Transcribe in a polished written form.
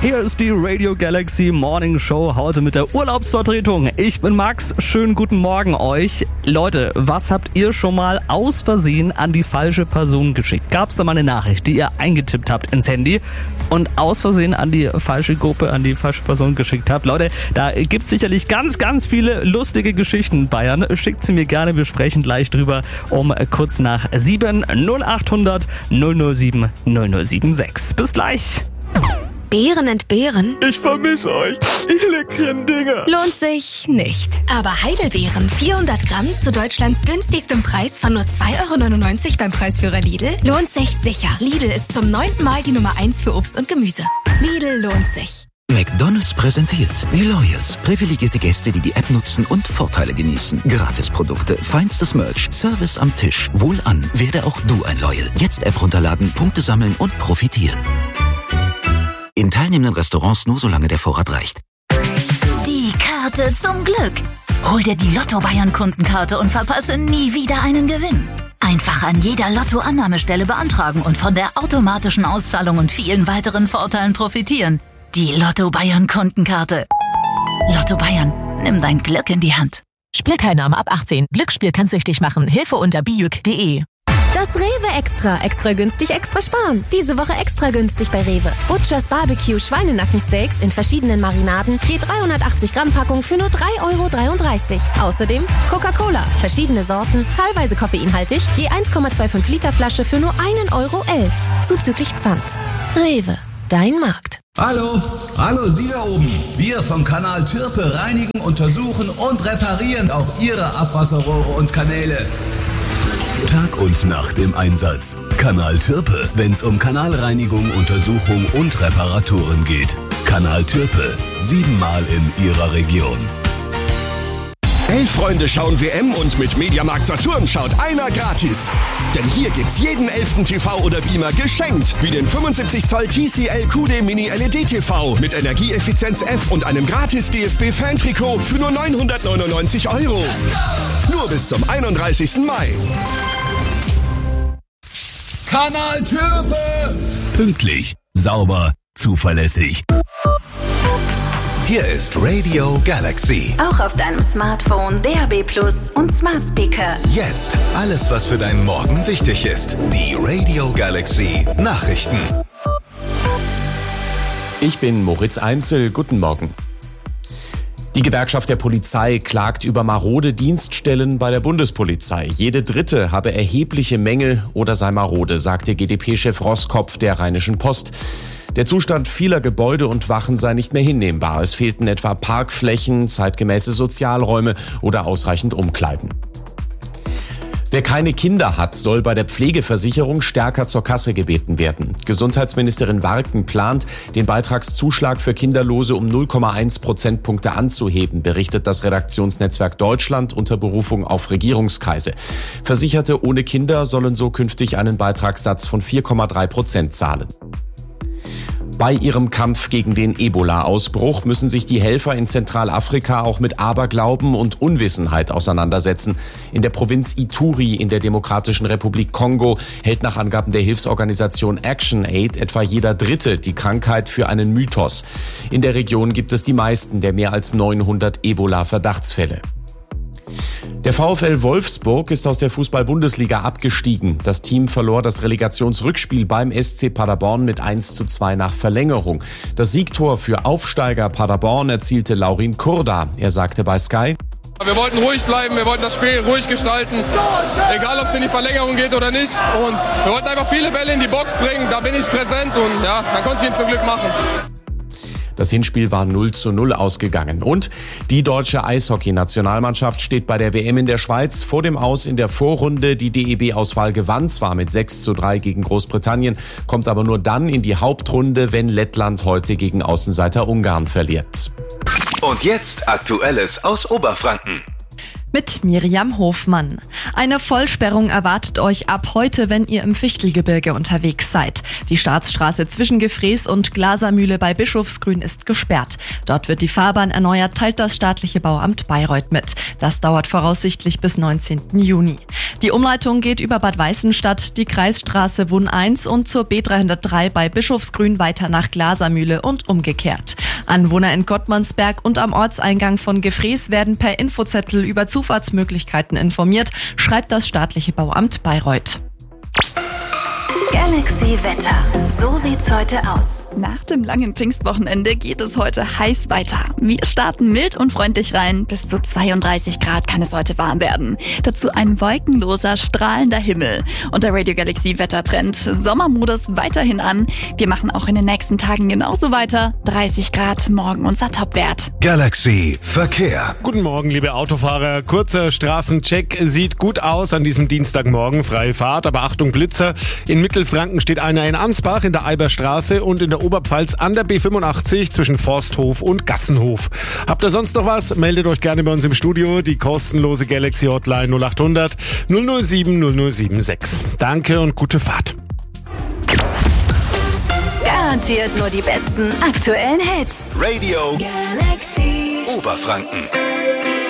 Hier ist die Radio Galaxy Morning Show, heute mit der Urlaubsvertretung. Ich bin Max, schönen guten Morgen euch. Leute, was habt ihr schon mal aus Versehen an die falsche Person geschickt? Gab es da mal eine Nachricht, die ihr eingetippt habt ins Handy und aus Versehen an die falsche Gruppe, an die falsche Person geschickt habt? Leute, da gibt's sicherlich ganz, ganz viele lustige Geschichten, Bayern. Schickt sie mir gerne, wir sprechen gleich drüber um kurz nach 7. 0800 007 0076. Bis gleich. Beeren entbehren? Ich vermisse euch, ihr leckeren Dinger. Lohnt sich nicht. Aber Heidelbeeren, 400 Gramm zu Deutschlands günstigstem Preis von nur 2,99 € beim Preisführer Lidl, lohnt sich sicher. Lidl ist zum 9. Mal die Nummer 1 für Obst und Gemüse. Lidl lohnt sich. McDonald's präsentiert die Loyals. Privilegierte Gäste, die die App nutzen und Vorteile genießen. Gratisprodukte, feinstes Merch, Service am Tisch. Wohlan, werde auch du ein Loyal. Jetzt App runterladen, Punkte sammeln und profitieren. In teilnehmenden Restaurants nur solange der Vorrat reicht. Die Karte zum Glück. Hol dir die Lotto-Bayern-Kundenkarte und verpasse nie wieder einen Gewinn. Einfach an jeder Lotto-Annahmestelle beantragen und von der automatischen Auszahlung und vielen weiteren Vorteilen profitieren. Die Lotto-Bayern-Kundenkarte. Lotto Bayern, nimm dein Glück in die Hand. Spielteilnahme ab 18. Glücksspiel kann süchtig machen. Hilfe unter bijuk.de. Das Rewe Extra. Extra günstig, extra sparen. Diese Woche extra günstig bei Rewe. Butchers Barbecue Schweinenackensteaks in verschiedenen Marinaden. Je 380 Gramm Packung für nur 3,33 €. Außerdem Coca-Cola. Verschiedene Sorten, teilweise koffeinhaltig. Je 1,25 Liter Flasche für nur 1,11 €. Zuzüglich Pfand. Rewe. Dein Markt. Hallo, Sie da oben. Wir vom Kanal Türpe reinigen, untersuchen und reparieren auch Ihre Abwasserrohre und Kanäle. Tag und Nacht im Einsatz. Kanal Türpe, wenn's um Kanalreinigung, Untersuchung und Reparaturen geht. Kanal Türpe, 7-mal in Ihrer Region. 11 Freunde schauen WM und mit Mediamarkt Saturn schaut einer gratis. Denn hier gibt's jeden 11. TV oder Beamer geschenkt. Wie den 75 Zoll TCL QD Mini LED TV mit Energieeffizienz F und einem gratis DFB-Fan-Trikot für nur 999 €. Nur bis zum 31. Mai. Kanal Türpe! Pünktlich, sauber, zuverlässig. Hier ist Radio Galaxy. Auch auf deinem Smartphone, DAB+ und Smart Speaker. Jetzt alles, was für deinen Morgen wichtig ist. Die Radio Galaxy Nachrichten. Ich bin Moritz Einzel. Guten Morgen. Die Gewerkschaft der Polizei klagt über marode Dienststellen bei der Bundespolizei. Jede dritte habe erhebliche Mängel oder sei marode, sagte GdP-Chef Roskopf der Rheinischen Post. Der Zustand vieler Gebäude und Wachen sei nicht mehr hinnehmbar. Es fehlten etwa Parkflächen, zeitgemäße Sozialräume oder ausreichend Umkleiden. Wer keine Kinder hat, soll bei der Pflegeversicherung stärker zur Kasse gebeten werden. Gesundheitsministerin Warken plant, den Beitragszuschlag für Kinderlose um 0,1 Prozentpunkte anzuheben, berichtet das Redaktionsnetzwerk Deutschland unter Berufung auf Regierungskreise. Versicherte ohne Kinder sollen so künftig einen Beitragssatz von 4,3% zahlen. Bei ihrem Kampf gegen den Ebola-Ausbruch müssen sich die Helfer in Zentralafrika auch mit Aberglauben und Unwissenheit auseinandersetzen. In der Provinz Ituri in der Demokratischen Republik Kongo hält nach Angaben der Hilfsorganisation ActionAid etwa jeder Dritte die Krankheit für einen Mythos. In der Region gibt es die meisten der mehr als 900 Ebola-Verdachtsfälle. Der VfL Wolfsburg ist aus der Fußball-Bundesliga abgestiegen. Das Team verlor das Relegationsrückspiel beim SC Paderborn mit 1:2 nach Verlängerung. Das Siegtor für Aufsteiger Paderborn erzielte Laurin Kurda. Er sagte bei Sky: Wir wollten ruhig bleiben, wir wollten das Spiel ruhig gestalten, egal ob es in die Verlängerung geht oder nicht. Und wir wollten einfach viele Bälle in die Box bringen, da bin ich präsent und ja, dann konnte ich ihn zum Glück machen. Das Hinspiel war 0:0 ausgegangen. Und die deutsche Eishockey-Nationalmannschaft steht bei der WM in der Schweiz vor dem Aus in der Vorrunde. Die DEB-Auswahl gewann zwar mit 6:3 gegen Großbritannien, kommt aber nur dann in die Hauptrunde, wenn Lettland heute gegen Außenseiter Ungarn verliert. Und jetzt Aktuelles aus Oberfranken. Mit Miriam Hofmann. Eine Vollsperrung erwartet euch ab heute, wenn ihr im Fichtelgebirge unterwegs seid. Die Staatsstraße zwischen Gefrees und Glasermühle bei Bischofsgrün ist gesperrt. Dort wird die Fahrbahn erneuert, teilt das staatliche Bauamt Bayreuth mit. Das dauert voraussichtlich bis 19. Juni. Die Umleitung geht über Bad Weißenstadt, die Kreisstraße Wunn 1 und zur B303 bei Bischofsgrün weiter nach Glasermühle und umgekehrt. Anwohner in Gottmannsberg und am Ortseingang von Gefrees werden per Infozettel über Zufahrtsmöglichkeiten informiert, schreibt das staatliche Bauamt Bayreuth. Galaxy Wetter. So sieht's heute aus. Nach dem langen Pfingstwochenende geht es heute heiß weiter. Wir starten mild und freundlich rein. Bis zu 32 Grad kann es heute warm werden. Dazu ein wolkenloser, strahlender Himmel. Und der Radio Galaxy Wettertrend. Sommermodus weiterhin an. Wir machen auch in den nächsten Tagen genauso weiter. 30 Grad, morgen unser Topwert. Galaxy Verkehr. Guten Morgen, liebe Autofahrer. Kurzer Straßencheck. Sieht gut aus an diesem Dienstagmorgen. Freie Fahrt, aber Achtung Blitzer. In Mittelfranken steht einer in Ansbach in der Eiberstraße und in der Oberpfalz an der B85 zwischen Forsthof und Gassenhof. Habt ihr sonst noch was? Meldet euch gerne bei uns im Studio. Die kostenlose Galaxy Hotline 0800 007 0076. Danke und gute Fahrt. Garantiert nur die besten aktuellen Hits. Radio Galaxy Oberfranken.